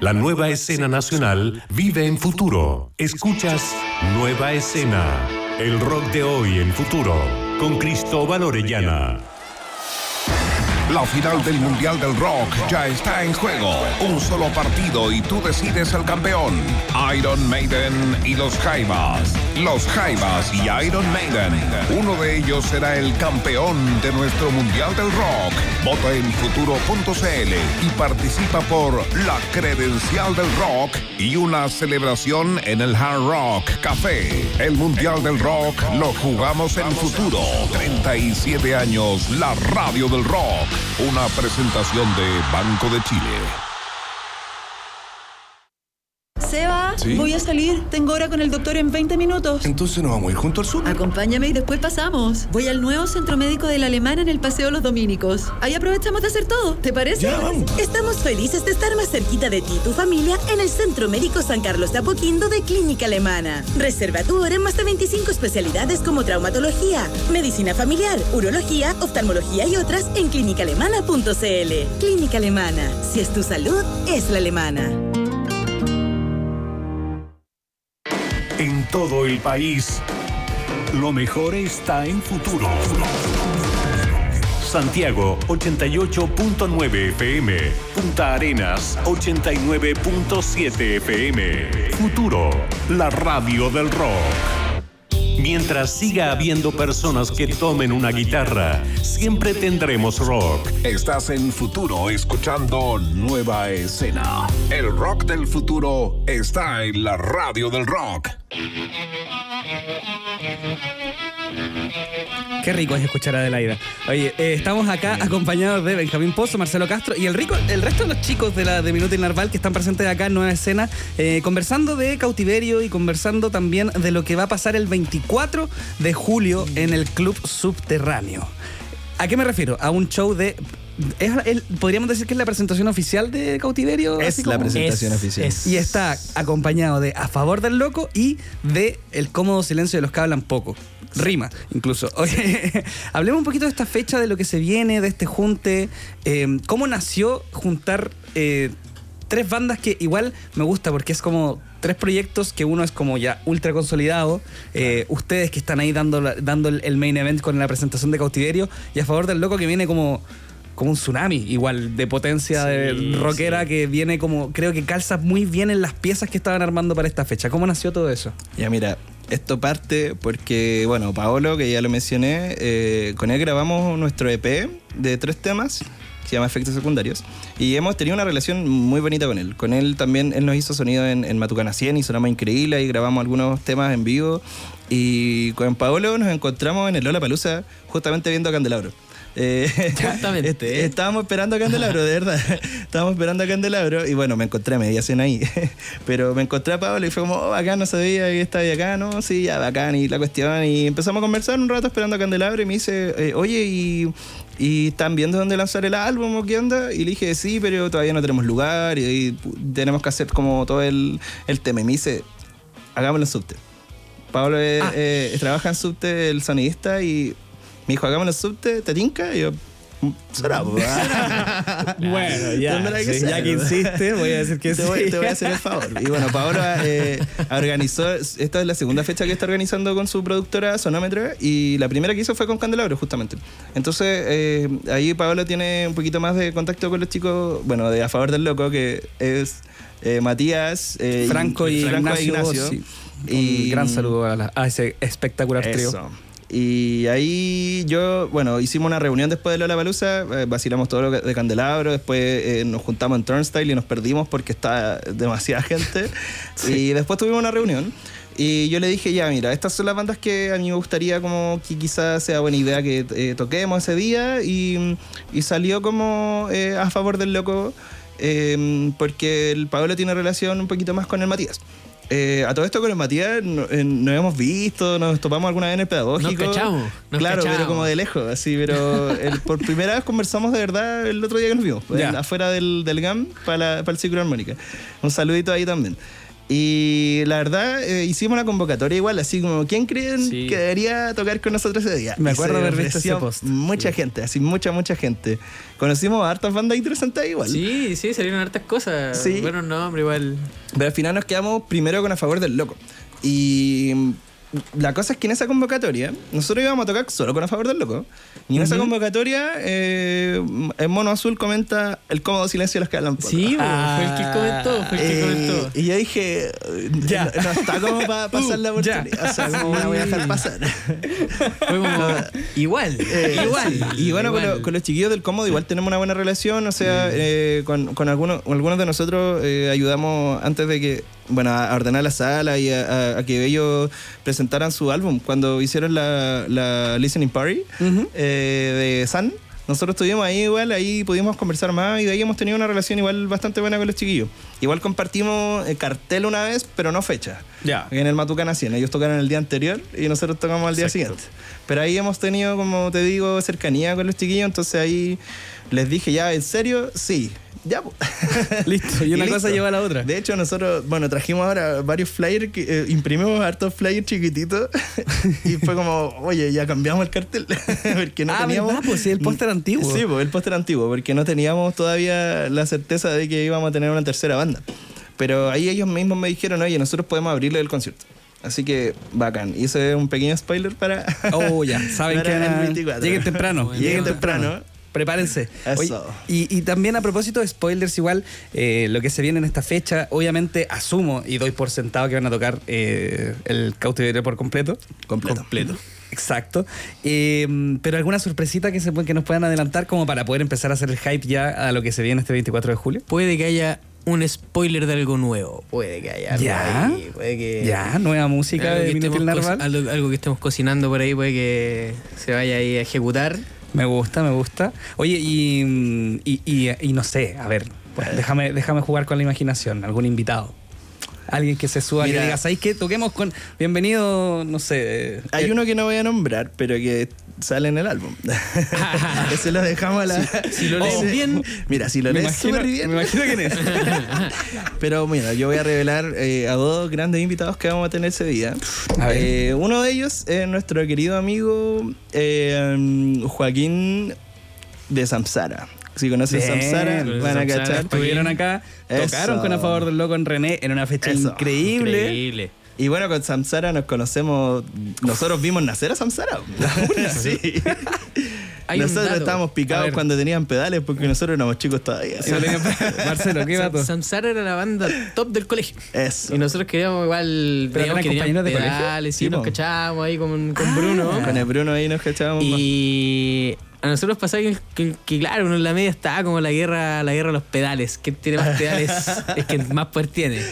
La nueva escena nacional vive en Futuro. Escuchas Nueva Escena, el rock de hoy en Futuro, con Cristóbal Orellana. La final del Mundial del Rock ya está en juego. Un solo partido y tú decides el campeón. Iron Maiden y los Jaivas. Los Jaivas y Iron Maiden. Uno de ellos será el campeón de nuestro Mundial del Rock. Vota en futuro.cl y participa por la credencial del rock y una celebración en el Hard Rock Café. El Mundial del Rock lo jugamos en Futuro. 37 años, la radio del rock. Una presentación de Banco de Chile. Seba, ¿sí? Voy a salir. Tengo hora con el doctor en 20 minutos. Entonces nos vamos a ir junto al súper. Acompáñame y después pasamos. Voy al nuevo centro médico de la Alemana en el Paseo Los Dominicos. Ahí aprovechamos de hacer todo. ¿Te parece? Ya, vamos. Estamos felices de estar más cerquita de ti y tu familia en el Centro Médico San Carlos de Apoquindo de Clínica Alemana. Reserva tu hora en más de 25 especialidades como traumatología, medicina familiar, urología, oftalmología y otras en clínicaalemana.cl. Clínica Alemana. Si es tu salud, es la alemana. En todo el país, lo mejor está en Futuro. Santiago 88.9 FM, Punta Arenas 89.7 FM. Futuro, la radio del rock. Mientras siga habiendo personas que tomen una guitarra, siempre tendremos rock. Estás en Futuro escuchando Nueva Escena. El rock del futuro está en la radio del rock. Qué rico es escuchar a Adelaida. Oye, estamos acá acompañados de Benjamín Pozo, Marcelo Castro y el resto de los chicos de Minuto y Narval que están presentes acá en Nueva Escena, conversando de Cautiverio y conversando también de lo que va a pasar el 24 de julio en el Club Subterráneo. ¿A qué me refiero? A un show de... podríamos decir que es la presentación oficial de Cautiverio. Es la presentación oficial. Y está acompañado de A Favor del Loco y de El Cómodo Silencio de los que hablan poco. Rima, incluso. Oye, hablemos un poquito de esta fecha, de lo que se viene, de este junte. ¿Cómo nació juntar tres bandas que igual me gusta? Porque es como tres proyectos que uno es como ya ultra consolidado. Ustedes que están ahí dando el main event con la presentación de Cautiverio, y A Favor del Loco que viene como un tsunami, igual, de potencia rockera, que viene como, creo que calza muy bien en las piezas que estaban armando para esta fecha. ¿Cómo nació todo eso? Ya, mira, esto parte porque, bueno, Paolo, que ya lo mencioné, con él grabamos nuestro EP de 3 temas, que se llama Efectos Secundarios, y hemos tenido una relación muy bonita con él. Con él también, él nos hizo sonido en Matucana 100 y sonamos increíble, y grabamos algunos temas en vivo, y con Paolo nos encontramos en el Lollapalooza justamente viendo a Candelabro. Exactamente. Estábamos esperando a Candelabro, de verdad. Estábamos esperando a Candelabro y bueno, me encontré a mediación ahí. Pero me encontré a Pablo y fue como, oh, bacán, no sabía que estaba de acá, ¿no? Sí, ya, bacán, y la cuestión. Y empezamos a conversar un rato esperando a Candelabro y me dice, oye, ¿y están viendo dónde lanzar el álbum o qué onda? Y le dije, sí, pero todavía no tenemos lugar y tenemos que hacer como todo el tema. Y me dice, hagámoslo en Subte. Pablo trabaja en Subte, el sonidista, y me dijo, hagámoslo en Subte, ¿te tinca? Y yo, será, pues. Bueno, ya que insiste, voy a decir que sí. Te voy a hacer el favor. Y bueno, Paolo organizó, esta es la segunda fecha que está organizando con su productora Sonómetro, y la primera que hizo fue con Candelabro, justamente. Entonces, ahí Paolo tiene un poquito más de contacto con los chicos, bueno, de A Favor del Loco, que es Matías, Franco y Ignacio. Sí. Y un gran saludo a ese espectacular trío. Y ahí hicimos una reunión después de Lollapalooza, vacilamos todo lo de Candelabro, después nos juntamos en Turnstile y nos perdimos porque está demasiada gente. Sí. Y después tuvimos una reunión y yo le dije, ya, mira, estas son las bandas que a mí me gustaría como que quizás sea buena idea que toquemos ese día, y salió como A Favor del Loco, porque el Paolo tiene relación un poquito más con el Matías. A todo esto con el Matías nos hemos visto, nos topamos alguna vez en el pedagógico. Nos cachamos. Pero como de lejos, así, pero por primera vez conversamos de verdad el otro día que nos vimos, afuera del GAM para el Ciclo Armónica. Un saludito ahí también. Y la verdad, hicimos una convocatoria igual, así como, ¿quién creen Sí. que debería tocar con nosotros ese día? Me Y acuerdo se haber visto ofreció ese post. mucha gente, así mucha gente. Conocimos a hartas bandas interesantes igual. Sí, salieron hartas cosas. Sí. Buenos nombres, igual. Pero al final nos quedamos primero con A Favor del Loco. Y la cosa es que en esa convocatoria, nosotros íbamos a tocar solo con A Favor del Loco. Y en esa convocatoria, el Mono Azul comenta el cómodo silencio de los que hablan poco. Sí, fue el que comentó, Y yo dije, Ya. no está como para pasar la oportunidad. ya. O sea, ¿cómo la voy a dejar pasar? Fue como igual. Y bueno, igual. con los chiquillos del cómodo igual tenemos una buena relación. O sea, con algunos de nosotros ayudamos antes de que, bueno, a ordenar la sala y a que ellos presentaran su álbum. Cuando hicieron la Listening Party de Sun, nosotros estuvimos ahí igual, ahí pudimos conversar más y de ahí hemos tenido una relación igual bastante buena con los chiquillos. Igual compartimos cartel una vez, pero no fecha. Ya. En el Matucana 100. Ellos tocaron el día anterior y nosotros tocamos al día siguiente. Pero ahí hemos tenido, como te digo, cercanía con los chiquillos, entonces ahí les dije, ya, ¿en serio? Sí. Ya, pues. Listo, y una cosa lleva a la otra. De hecho, nosotros, bueno, trajimos ahora varios flyers, imprimimos hartos flyers chiquititos y fue como, oye, ya cambiamos el cartel. Porque no teníamos... ¿verdad? Pues sí, el póster antiguo. Sí, pues el póster antiguo, porque no teníamos todavía la certeza de que íbamos a tener una tercera banda. Pero ahí ellos mismos me dijeron, oye, nosotros podemos abrirle el concierto. Así que bacán. Hice un pequeño spoiler para... Oh, ya, saben para que el 24. lleguen temprano. Lleguen temprano. Prepárense. Eso. Oye, y también a propósito de spoilers, igual, lo que se viene en esta fecha, obviamente asumo y doy por sentado que van a tocar el Cautiverio por completo. Completo. Exacto. Pero alguna sorpresita que nos puedan adelantar como para poder empezar a hacer el hype ya a lo que se viene este 24 de julio. Puede que haya un spoiler de algo nuevo. Puede que haya algo ¿Ya? ahí, puede que... Ya, nueva música algo de que Minutil estemos Narval. algo que estemos cocinando por ahí, puede que se vaya ahí a ejecutar. Me gusta. Oye, y no sé, a ver, pues, déjame jugar con la imaginación. ¿Algún invitado? Alguien que se suba y Mira, diga, ¿sabéis qué? Toquemos con... Bienvenido, no sé... Hay uno que no voy a nombrar, pero que sale en el álbum. Ese lo dejamos a la... Si lo lees bien... Mira, si lo lees súper bien. Me imagino quién es. Pero mira, yo voy a revelar a dos grandes invitados que vamos a tener ese día. A ver. Uno de ellos es nuestro querido amigo Joaquín de Samsara. Si conocen Bien, Samsara, van a Samsara, cachar. Estuvieron acá, tocaron Eso. con A Favor del Loco en René en una fecha Eso. increíble. Y bueno, con Samsara nos conocemos. Nosotros vimos nacer a Samsara. Sí. Hay un Nosotros dato. estábamos A picados ver. cuando tenían pedales porque nosotros éramos chicos todavía. Marcelo, ¿qué dato? Samsara era la banda top del colegio. Eso. Y nosotros queríamos igual... ¿Pero veíamos eran que tenían compañeros de colegio? pedales, sí, Sí, nos po. cachábamos ahí con Bruno. Con el Bruno ahí nos cachábamos. Y a nosotros pasaba que claro, uno en la media estaba como la guerra de los pedales. ¿Quién tiene más pedales? Es que más poder tiene.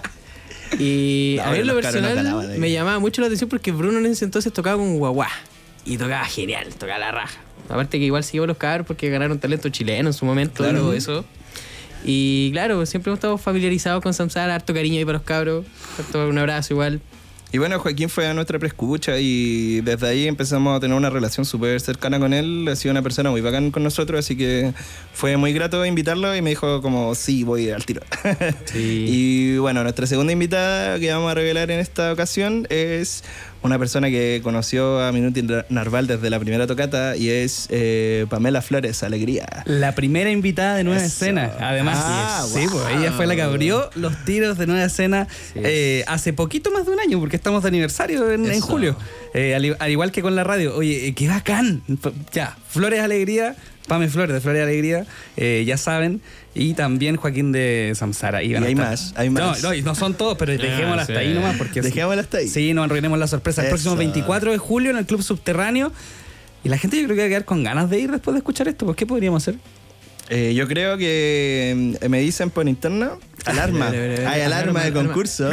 Y No, a mí en lo los cabros no personal calaban ahí. me llamaba mucho la atención porque Bruno en ese entonces tocaba con guaguá. Y tocaba genial, tocaba la raja. Aparte que igual siguió los cabros porque ganaron talento chileno en su momento, Claro. todo eso. Y claro, siempre hemos estado familiarizados con Samsara, harto cariño ahí para los cabros. Harto un abrazo igual. Y bueno, Joaquín fue a nuestra preescucha y desde ahí empezamos a tener una relación súper cercana con él. Ha sido una persona muy bacán con nosotros, así que fue muy grato invitarlo y me dijo como, sí, voy al tiro. Sí. Y bueno, nuestra segunda invitada que vamos a revelar en esta ocasión es una persona que conoció a Minutil Narval desde la primera tocata y es Pamela Flores, Alegría. La primera invitada de Nueva Eso. Escena. Además, sí, pues ella fue la que abrió los tiros de Nueva Escena hace poquito más de un año, porque estamos de aniversario en Eso. julio. Al igual que con la radio. Oye, qué bacán. Ya, Flores Alegría, Pame Flores de Flores Alegría, ya saben. Y también Joaquín de Samsara. Y hay más, hay más. No, y no son todos, pero dejémosla hasta ahí nomás. Porque Dejémosla hasta ahí. Sí, no arruinemos la sorpresa. El Eso. próximo 24 de julio en el Club Subterráneo. Y la gente yo creo que va a quedar con ganas de ir después de escuchar esto. Pues, ¿qué podríamos hacer? Yo creo que me dicen por interno, alarma. Hay alarma de concurso.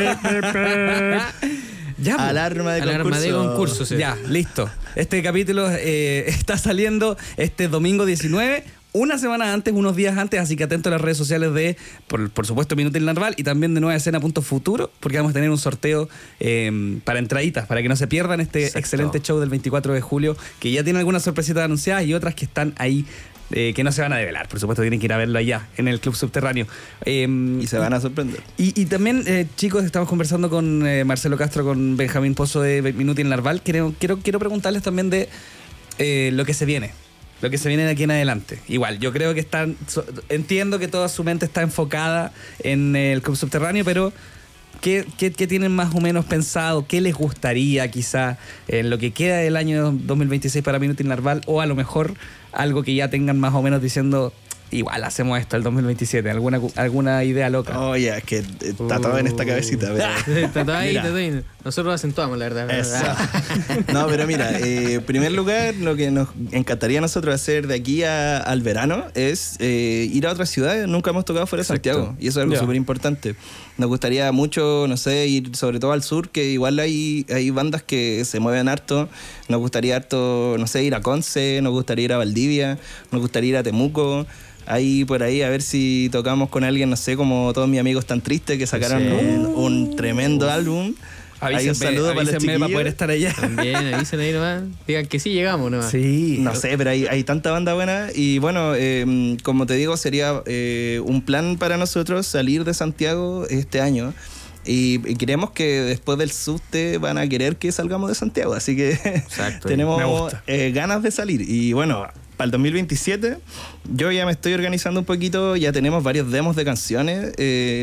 Ya, pues. Alarma de Alarma concurso. de concurso, sí. Ya, listo. Este capítulo está saliendo este domingo 19, una semana antes, unos días antes, así que atento a las redes sociales de, por supuesto, Minutil Narval y también de Nueva Escena.futuro, porque vamos a tener un sorteo para entraditas, para que no se pierdan este Exacto. excelente show del 24 de julio, que ya tiene algunas sorpresitas anunciadas y otras que están ahí que no se van a develar. Por supuesto, tienen que ir a verlo allá, en el Club Subterráneo. Y se van a sorprender. Y también, chicos, estamos conversando con Marcelo Castro, con Benjamín Pozo de Minuti en Narval. Quiero preguntarles también de lo que se viene. Lo que se viene de aquí en adelante. Igual, yo creo que entiendo que toda su mente está enfocada en el Club Subterráneo, pero ¿qué tienen más o menos pensado? ¿Qué les gustaría quizá en lo que queda del año 2026 para Minuti Narval? O a lo mejor algo que ya tengan más o menos diciendo, igual hacemos esto el 2027, alguna idea loca. Oye, es que está todo en esta cabecita. Pero... Está todo ahí, está todo ahí. Nosotros lo acentuamos, la verdad. Eso. No, pero mira, en primer lugar, lo que nos encantaría a nosotros hacer de aquí al verano es ir a otras ciudades. Nunca hemos tocado fuera de Santiago, y eso es algo súper importante. Nos gustaría mucho, no sé, ir sobre todo al sur, que igual hay bandas que se mueven harto. Nos gustaría harto, no sé, ir a Conce, nos gustaría ir a Valdivia, nos gustaría ir a Temuco. Ahí por ahí a ver si tocamos con alguien, no sé, como todos mis amigos Tan Tristes, que sacaron un tremendo álbum. Ahí un saludo para los chiquillos. Para poder estar allá. También, avisen ahí nomás. Digan que sí llegamos nomás. Sí. No sé, pero hay tanta banda buena. Y bueno, como te digo, sería un plan para nosotros salir de Santiago este año. Y creemos que después del subte van a querer que salgamos de Santiago. Así que tenemos ganas de salir. Y bueno, para el 2027 yo ya me estoy organizando un poquito. Ya tenemos varios demos de canciones.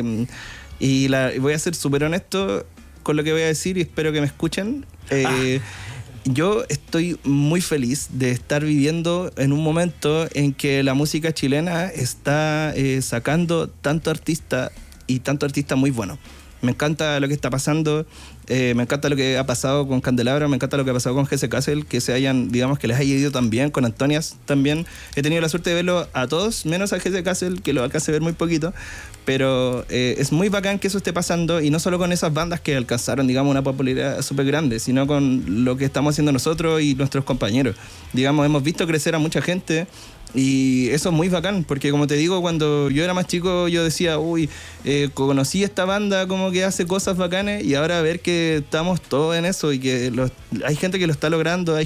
Y voy a ser súper honesto con lo que voy a decir y espero que me escuchen. Yo estoy muy feliz de estar viviendo en un momento en que la música chilena está sacando tanto artista y tanto artista muy bueno. Me encanta lo que está pasando, me encanta lo que ha pasado con Candelabro, me encanta lo que ha pasado con Jesse Castle, que digamos que les haya ido tan bien, con Antonias también. He tenido la suerte de verlo a todos, menos a Jesse Castle, que lo alcancé a ver muy poquito, pero es muy bacán que eso esté pasando, y no solo con esas bandas que alcanzaron, digamos, una popularidad súper grande, sino con lo que estamos haciendo nosotros y nuestros compañeros. Digamos, hemos visto crecer a mucha gente. Y eso es muy bacán, porque como te digo, cuando yo era más chico yo decía, conocí esta banda como que hace cosas bacanes, y ahora ver que estamos todos en eso y que hay gente que lo está logrando, hay